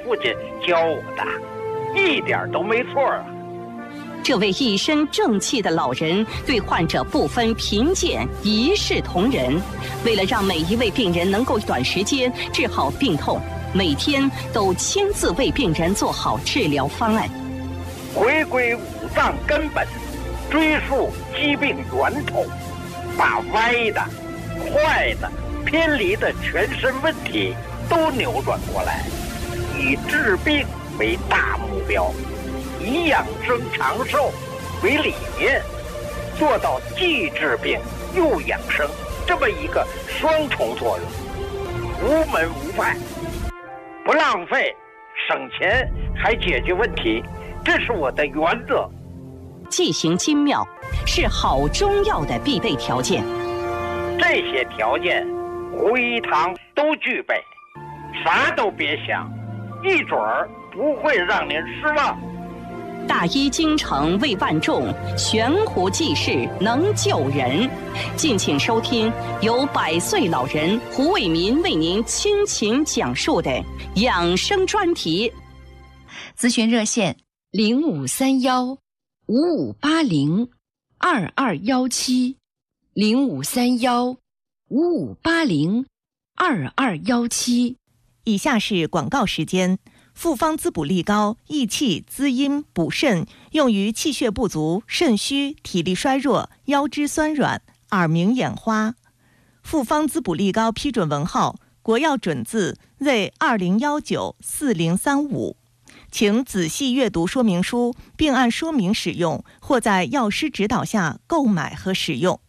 父亲教我的，一点都没错啊。 这位一身正气的老人对患者不分贫贱，一视同仁。为了让每一位病人能够短时间治好病痛，每天都亲自为病人做好治疗方案。 回归五脏根本，追溯疾病源头，把歪的、坏的、偏离的全身问题都扭转过来，以治病为大目标，以养生长寿为理念，做到既治病又养生这么一个双重作用，无门无派，不浪费，省钱还解决问题，这是我的原则。 剂行精妙是好中药的必备条件， 这些条件胡一堂都具备，啥都别想，一准儿不会让您失望。 大医精诚为万众，悬壶济世能救人。敬请收听由100岁老人胡卫民为您倾情讲述的养生专题。 咨询热线0531-5580-2217，0531-5580-2217。 以下是广告时间。复方滋补力高，益气滋阴补肾，用于气血不足、肾虚、体力衰弱、腰肢酸软、耳鸣眼花。复方滋补力高批准文号：国药准字Z20194035。请仔细阅读说明书，并按说明使用，或在药师指导下购买和使用。